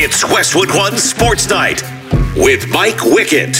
It's Westwood One Sports Night with Mike Wickett.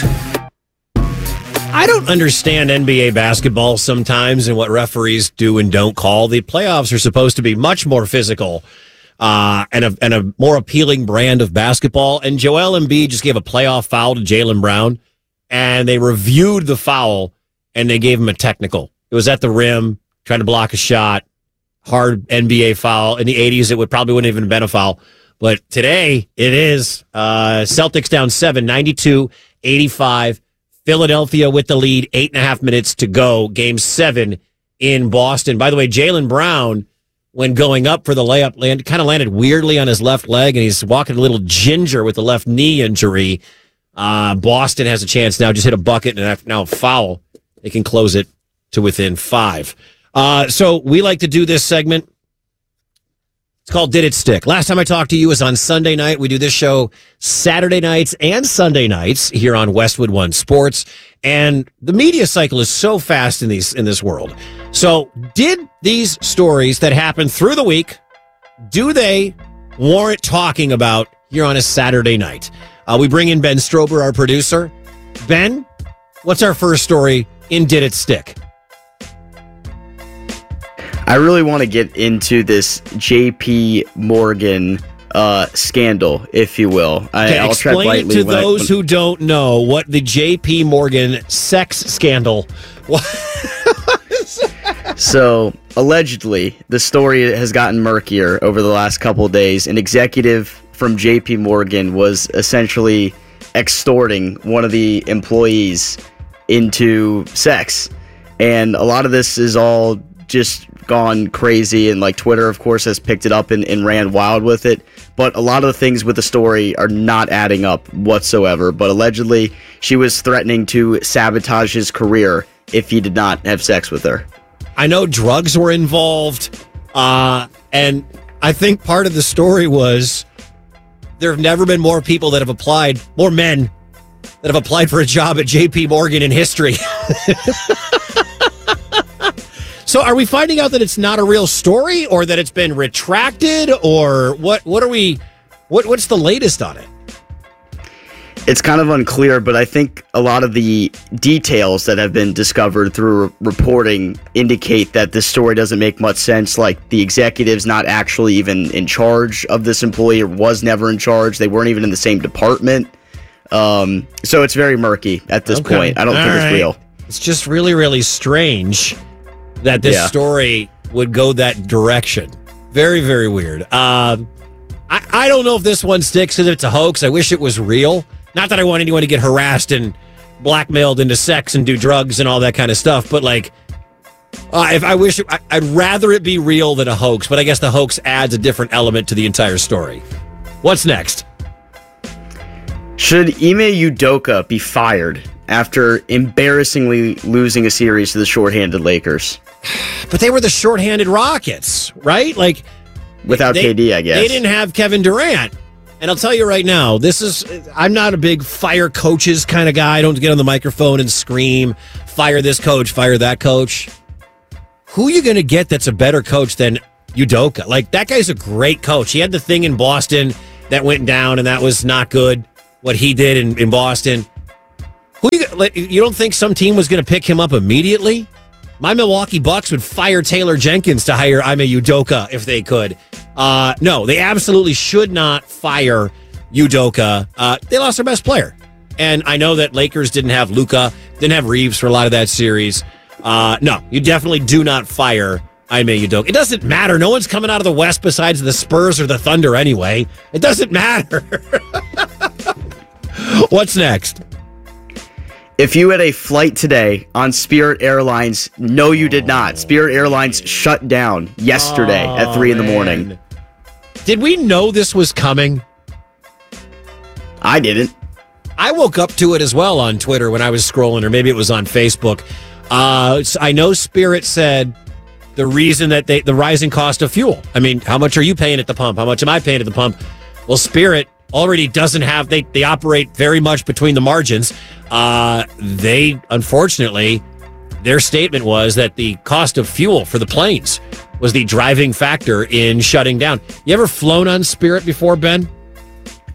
I don't understand NBA basketball sometimes and what referees do and don't call. The playoffs are supposed to be much more physical and a more appealing brand of basketball. And Joel Embiid just gave a playoff foul to Jaylen Brown, and they reviewed the foul, and they gave him a technical. It was at the rim, trying to block a shot, hard NBA foul. In the 80s, it probably wouldn't even have been a foul. But today, it is. Celtics down 7, 92-85. Philadelphia with the lead, 8.5 minutes to go. Game 7 in Boston. By the way, Jaylen Brown, when going up for the layup, kind of landed weirdly on his left leg, and he's walking a little ginger with the left knee injury. Boston has a chance now. Just hit a bucket and now a foul. They can close it to within 5. So we like to do this segment. It's called Did It Stick? Last time I talked to you was on Sunday night. We do this show Saturday nights and Sunday nights here on Westwood One Sports. And the media cycle is so fast in this world. So did these stories that happened through the week, do they warrant talking about here on a Saturday night? We bring in Ben Strober, our producer. Ben, what's our first story in Did It Stick? I really want to get into this J.P. Morgan scandal, if you will. I'll explain it to those who don't know what the J.P. Morgan sex scandal was. So, allegedly, the story has gotten murkier over the last couple of days. An executive from J.P. Morgan was essentially extorting one of the employees into sex. And a lot of this is all just gone crazy, and like Twitter, of course, has picked it up and ran wild with it. But a lot of the things with the story are not adding up whatsoever. But allegedly, she was threatening to sabotage his career if he did not have sex with her. I know drugs were involved, and I think part of the story was there have never been more people that have applied, more men that have applied for a job at J.P. Morgan in history. So are we finding out that it's not a real story, or that it's been retracted, or what are we, what's the latest on it? It's kind of unclear, but I think a lot of the details that have been discovered through reporting indicate that this story doesn't make much sense. Like, the executive's not actually even in charge of this employee, or was never in charge. They weren't even in the same department. So it's very murky at this point. I don't think it's real. It's just really, really strange that this story would go that direction. Very, very weird. I don't know if this one sticks, because it's a hoax. I wish it was real. Not that I want anyone to get harassed and blackmailed into sex and do drugs and all that kind of stuff, but like, I'd rather it be real than a hoax, but I guess the hoax adds a different element to the entire story. What's next? Should Ime Udoka be fired after embarrassingly losing a series to the shorthanded Lakers? But they were the shorthanded Rockets, right? Like, without KD, I guess. They didn't have Kevin Durant. And I'll tell you right now, I'm not a big fire coaches kind of guy. I don't get on the microphone and scream, fire this coach, fire that coach. Who are you going to get that's a better coach than Udoka? Like, that guy's a great coach. He had the thing in Boston that went down, and that was not good, what he did in Boston. You don't think some team was going to pick him up immediately? My Milwaukee Bucks would fire Taylor Jenkins to hire Ime Udoka if they could. No, they absolutely should not fire Udoka. They lost their best player. And I know that Lakers didn't have Luka, didn't have Reeves for a lot of that series. No, you definitely do not fire Ime Udoka. It doesn't matter. No one's coming out of the West besides the Spurs or the Thunder anyway. It doesn't matter. What's next? If you had a flight today on Spirit Airlines, no, you did not. Spirit Airlines shut down yesterday at 3 in the morning. Did we know this was coming? I didn't. I woke up to it as well on Twitter when I was scrolling, or maybe it was on Facebook. I know Spirit said the reason that the rising cost of fuel. I mean, how much are you paying at the pump? How much am I paying at the pump? Well, Spirit already doesn't have, they operate very much between the margins. They, unfortunately, their statement was that the cost of fuel for the planes was the driving factor in shutting down. You ever flown on Spirit before, Ben?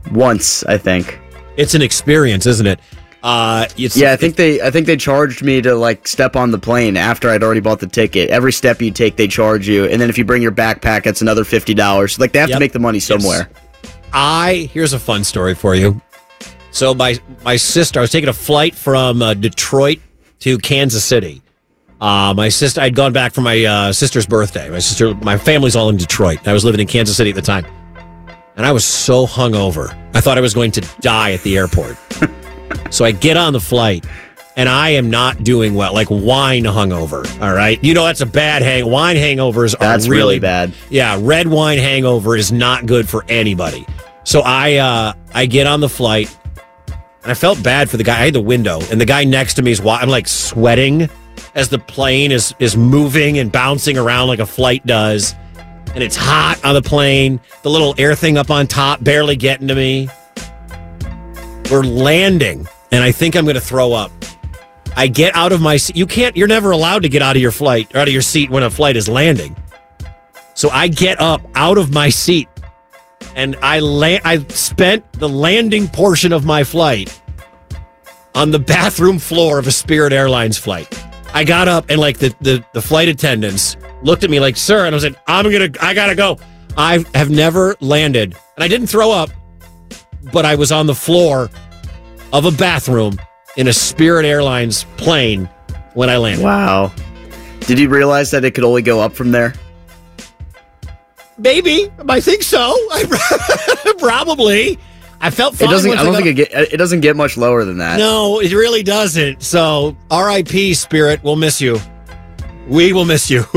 once, I think. It's an experience, isn't it? I think they charged me to like step on the plane after I'd already bought the ticket. Every step you take, they charge you, and then if you bring your backpack, it's another $50. Like they have to make the money somewhere. Here's a fun story for you. So my sister, I was taking a flight from Detroit to Kansas City. My sister, I'd gone back for my sister's birthday. My family's all in Detroit. I was living in Kansas City at the time, and I was so hungover. I thought I was going to die at the airport. So I get on the flight, and I am not doing well, like wine hungover, all right? You know that's a bad wine hangovers are That's really bad. Yeah, red wine hangover is not good for anybody. So I get on the flight, and I felt bad for the guy. I had the window, and the guy next to me is I'm like sweating as the plane is moving and bouncing around like a flight does, and it's hot on the plane. The little air thing up on top barely getting to me. We're landing, and I think I'm going to throw up. I get out of my seat. You're never allowed to get out of your flight or out of your seat when a flight is landing. So I get up out of my seat, and I spent the landing portion of my flight on the bathroom floor of a Spirit Airlines flight. I got up, and like the flight attendants looked at me like, "Sir," and I said, I gotta go. I have never landed, and I didn't throw up, but I was on the floor of a bathroom in a Spirit Airlines plane when I landed. Wow. Did you realize that it could only go up from there? Maybe. I think so. Probably. I felt fine. It doesn't get much lower than that. No, it really doesn't. So, R.I.P. Spirit. We'll miss you. We will miss you.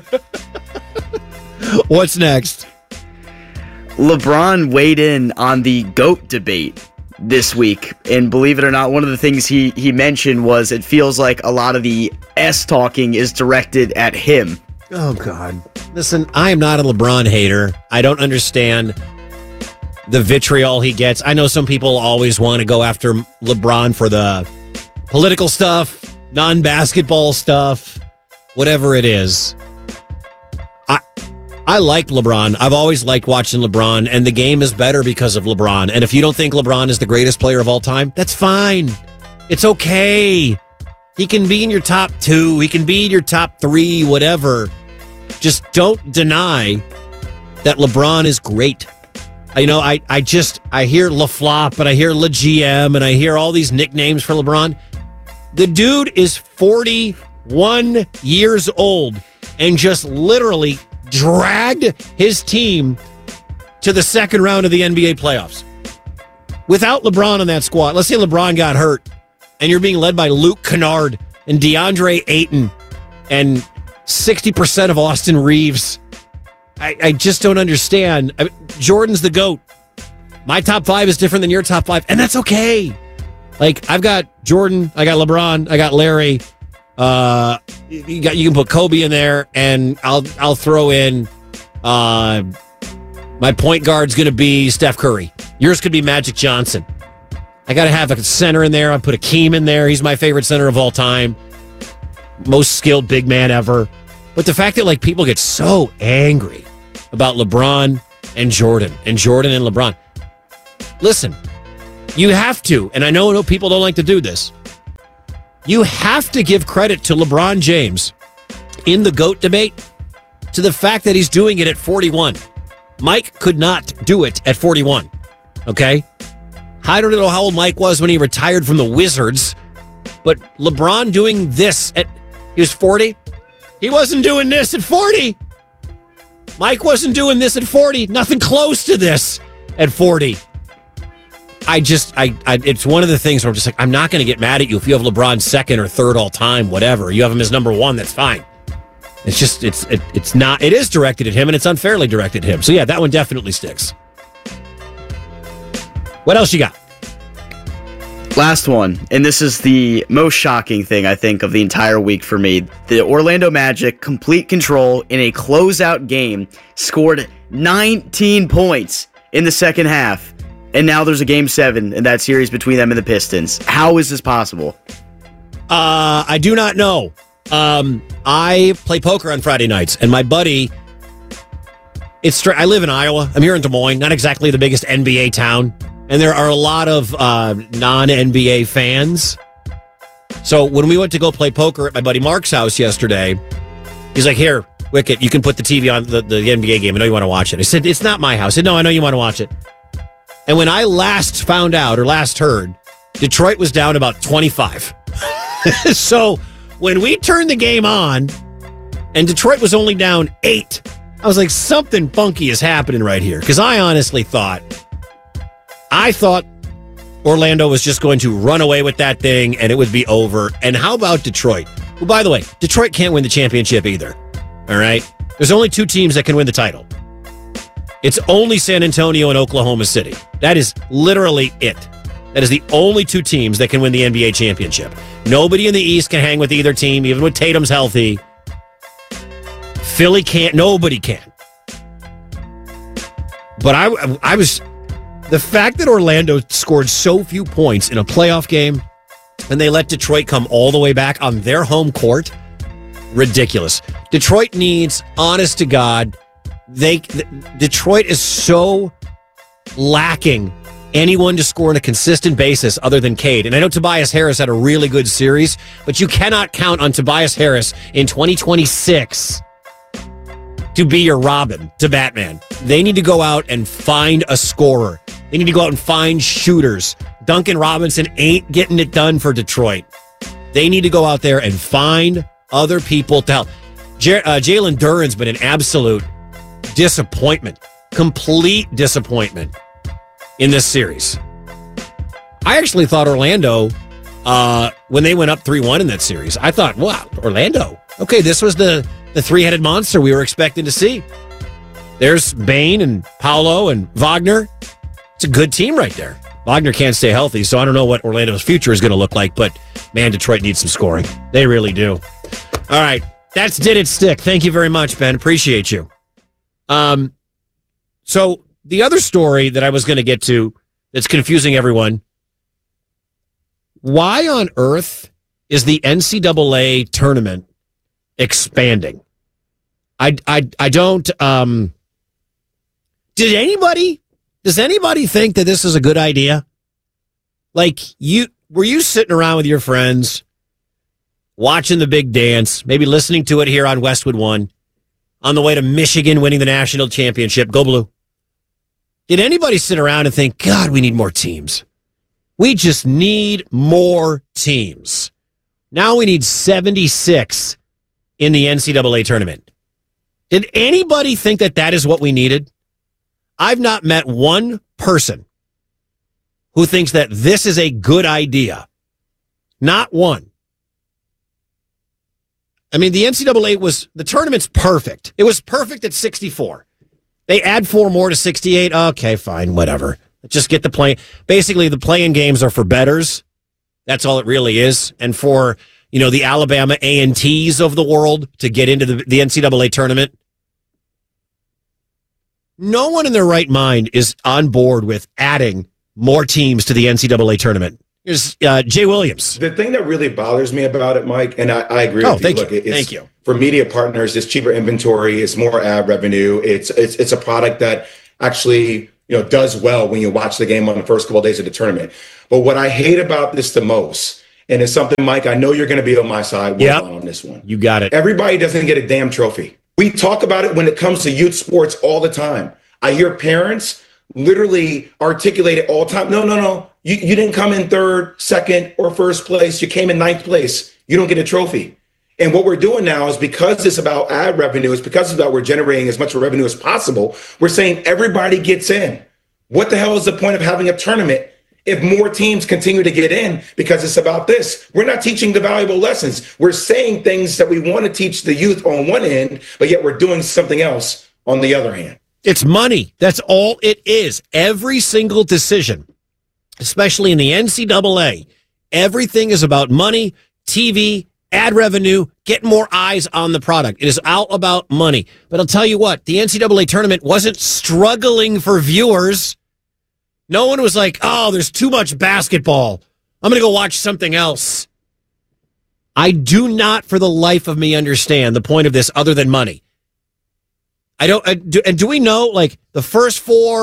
What's next? LeBron weighed in on the GOAT debate this week, and believe it or not, one of the things he mentioned was it feels like a lot of the S-talking is directed at him. Oh, God. Listen, I am not a LeBron hater. I don't understand the vitriol he gets. I know some people always want to go after LeBron for the political stuff, non-basketball stuff, whatever it is. I like LeBron. I've always liked watching LeBron, and the game is better because of LeBron. And if you don't think LeBron is the greatest player of all time, that's fine. It's okay. He can be in your top 2. He can be in your top 3, whatever. Just don't deny that LeBron is great. I hear LaFlop, and I hear LeGM, and I hear all these nicknames for LeBron. The dude is 41 years old and just literally dragged his team to the second round of the NBA playoffs. Without LeBron on that squad, let's say LeBron got hurt, and you're being led by Luke Kennard and DeAndre Ayton and 60% of Austin Reeves. I just don't understand. Jordan's the GOAT. My top 5 is different than your top 5, and that's okay. Like, I've got Jordan, I got LeBron, I got Larry. You can put Kobe in there, and I'll throw in my point guard's going to be Steph Curry. Yours could be Magic Johnson. I got to have a center in there. I put Akeem in there. He's my favorite center of all time. Most skilled big man ever. But the fact that like people get so angry about LeBron and Jordan and LeBron. Listen, you have to, and I know people don't like to do this. You have to give credit to LeBron James in the GOAT debate to the fact that he's doing it at 41. Mike could not do it at 41. Okay? I don't know how old Mike was when he retired from the Wizards, but LeBron doing this he was 40. He wasn't doing this at 40. Mike wasn't doing this at 40. Nothing close to this at 40. It's one of the things where I'm just like, I'm not going to get mad at you if you have LeBron second or third all time, whatever. You have him as number 1, that's fine. It's just, it's not, it is directed at him, and it's unfairly directed at him. So yeah, that one definitely sticks. What else you got? Last one, and this is the most shocking thing, I think, of the entire week for me. The Orlando Magic, complete control in a closeout game, scored 19 points in the second half, and now there's a Game 7 in that series between them and the Pistons. How is this possible? I do not know. I play poker on Friday nights, and my buddy, I live in Iowa. I'm here in Des Moines, not exactly the biggest NBA town. and there are a lot of non-NBA fans. So when we went to go play poker at my buddy Mark's house yesterday, he's like, here, Wicket, you can put the TV on the NBA game. I know you want to watch it. I said, it's not my house. I said, no, I know you want to watch it. And when I last found out or last heard, Detroit was down about 25. So when we turned the game on and Detroit was only down 8, I was like, something funky is happening right here. Because I honestly thought Orlando was just going to run away with that thing and it would be over. And how about Detroit? Well, by the way, Detroit can't win the championship either. All right? There's only 2 teams that can win the title. It's only San Antonio and Oklahoma City. That is literally it. That is the only 2 teams that can win the NBA championship. Nobody in the East can hang with either team, even with Tatum's healthy. Philly can't. Nobody can. But I was... The fact that Orlando scored so few points in a playoff game and they let Detroit come all the way back on their home court, ridiculous. Detroit needs, honest to God, Detroit is so lacking anyone to score on a consistent basis other than Cade. And I know Tobias Harris had a really good series, but you cannot count on Tobias Harris in 2026 to be your Robin to Batman. They need to go out and find a scorer. They need to go out and find shooters. Duncan Robinson ain't getting it done for Detroit. They need to go out there and find other people to help. Jalen Duren's been an absolute disappointment. Complete disappointment in this series. I actually thought Orlando, when they went up 3-1 in that series, I thought, wow, Orlando. Okay, this was the 3-headed monster we were expecting to see. There's Bane and Paolo and Wagner. It's a good team right there. Wagner can't stay healthy, so I don't know what Orlando's future is going to look like, but man, Detroit needs some scoring. They really do. All right, that's Did It Stick. Thank you very much, Ben. Appreciate you. So the other story that I was going to get to that's confusing everyone, why on earth is the NCAA tournament expanding? I don't, does anybody think that this is a good idea? Like, were you sitting around with your friends watching the big dance, maybe listening to it here on Westwood One, on the way to Michigan winning the national championship? Go Blue. Did anybody sit around and think, God, we need more teams? We just need more teams. Now we need 76 in the NCAA tournament. Did anybody think that is what we needed? I've not met one person who thinks that this is a good idea. Not one. I mean, the NCAA the tournament's perfect. It was perfect at 64. They add 4 more to 68. Okay, fine, whatever. Just get the play. Basically, the play-in games are for bettors. That's all it really is. And for, the Alabama A&Ts of the world to get into the NCAA tournament. No one in their right mind is on board with adding more teams to the NCAA tournament. Here's Jay Williams. The thing that really bothers me about it, Mike, and I agree with you. Thank you. For media partners, it's cheaper inventory, it's more ad revenue. It's a product that actually does well when you watch the game on the first couple of days of the tournament. But what I hate about this the most, and it's something, Mike, I know you're going to be on my side on this one. You got it. Everybody doesn't get a damn trophy. We talk about it when it comes to youth sports all the time. I hear parents literally articulate it all the time. No. You didn't come in 3rd, 2nd, or 1st place. You came in 9th place. You don't get a trophy. And what we're doing now is, because it's about ad revenue, it's because it's about we're generating as much revenue as possible. We're saying everybody gets in. What the hell is the point of having a tournament if more teams continue to get in? Because it's about this. We're not teaching the valuable lessons. We're saying things that we want to teach the youth on one end, but yet we're doing something else on the other hand. It's money. That's all it is. Every single decision, especially in the NCAA, everything is about money, TV, ad revenue, getting more eyes on the product. It is all about money. But I'll tell you what, the NCAA tournament wasn't struggling for viewers. No one was like, oh, there's too much basketball. I'm going to go watch something else. I do not, for the life of me, understand the point of this other than money. I don't. Do we know, like, the first 4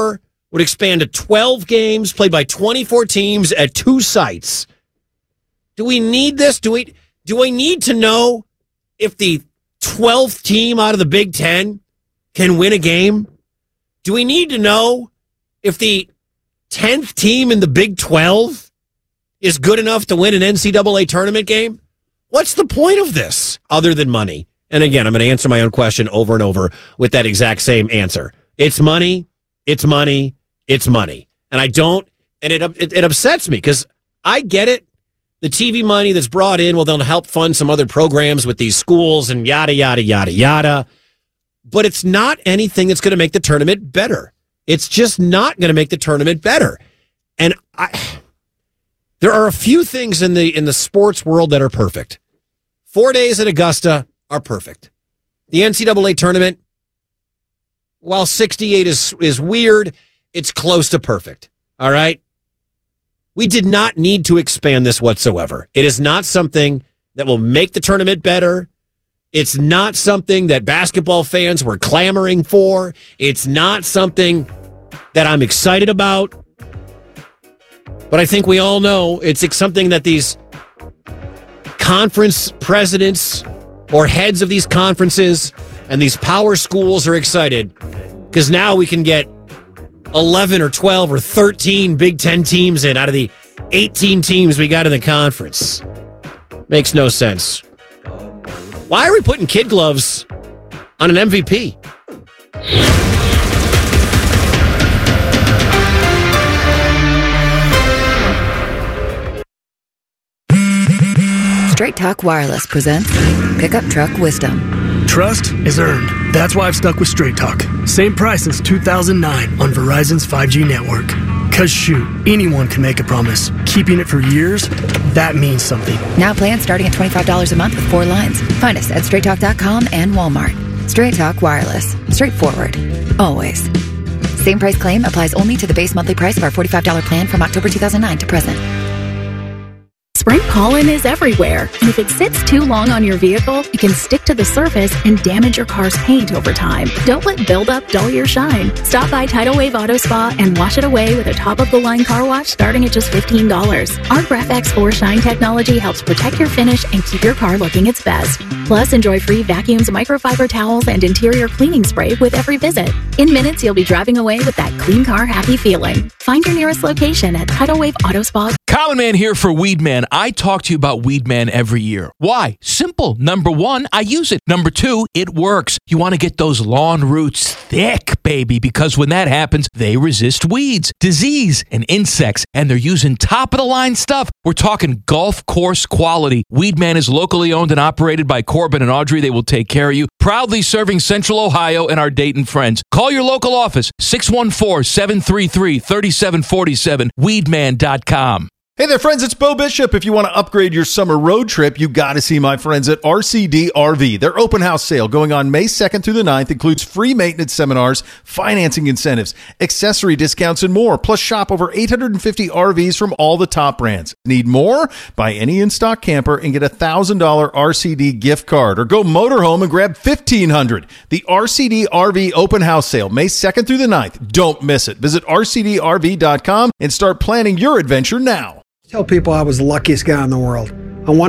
would expand to 12 games played by 24 teams at 2 sites. Do we need this? Do I need to know if the 12th team out of the Big Ten can win a game? Do we need to know if the 10th team in the Big 12 is good enough to win an NCAA tournament game? What's the point of this other than money? And again, I'm going to answer my own question over and over with that exact same answer. It's money. It's money. It's money. And it upsets me because I get it. The TV money that's brought in, well, they'll help fund some other programs with these schools and yada, yada, yada, yada. But it's not anything that's going to make the tournament better. It's just not going to make the tournament better. And there are a few things in the sports world that are perfect. 4 days at Augusta are perfect. The NCAA tournament, while 68 is weird, it's close to perfect. All right? We did not need to expand this whatsoever. It is not something that will make the tournament better. It's not something that basketball fans were clamoring for. It's not something that I'm excited about. But I think we all know it's something that these conference presidents or heads of these conferences and these power schools are excited because now we can get 11 or 12 or 13 Big Ten teams in out of the 18 teams we got in the conference. Makes no sense. Why are we putting kid gloves on an MVP? Straight Talk Wireless presents Pickup Truck Wisdom. Trust is earned. That's why I've stuck with Straight Talk. Same price since 2009 on Verizon's 5G network. Cause shoot, anyone can make a promise. Keeping it for years, that means something. Now plans starting at $25 a month with 4 lines. Find us at straighttalk.com and Walmart. Straight Talk Wireless. Straightforward. Always. Same price claim applies only to the base monthly price of our $45 plan from October 2009 to present. Spring pollen is everywhere, and if it sits too long on your vehicle, it can stick to the surface and damage your car's paint over time. Don't let buildup dull your shine. Stop by Tidal Wave Auto Spa and wash it away with a top-of-the-line car wash starting at just $15. Our Graph-X 4 Shine technology helps protect your finish and keep your car looking its best. Plus, enjoy free vacuums, microfiber towels, and interior cleaning spray with every visit. In minutes, you'll be driving away with that clean car happy feeling. Find your nearest location at Tidal Wave Auto Spa. Common Man here for Weed Man. I talk to you about Weed Man every year. Why? Simple. Number 1, I use it. Number 2, it works. You want to get those lawn roots thick, baby, because when that happens, they resist weeds, disease, and insects, and they're using top-of-the-line stuff. We're talking golf course quality. Weed Man is locally owned and operated by Corbin and Audrey. They will take care of you. Proudly serving Central Ohio and our Dayton friends. Call your local office, 614-733-3747, weedman.com. Hey there, friends, it's Bo Bishop. If you want to upgrade your summer road trip, you got to see my friends at RCD RV. Their open house sale going on May 2nd through the 9th includes free maintenance seminars, financing incentives, accessory discounts, and more. Plus, shop over 850 RVs from all the top brands. Need more? Buy any in-stock camper and get a $1,000 RCD gift card. Or go motorhome and grab $1,500. The RCD RV open house sale, May 2nd through the 9th. Don't miss it. Visit rcdrv.com and start planning your adventure now. Tell people I was the luckiest guy in the world. I wanted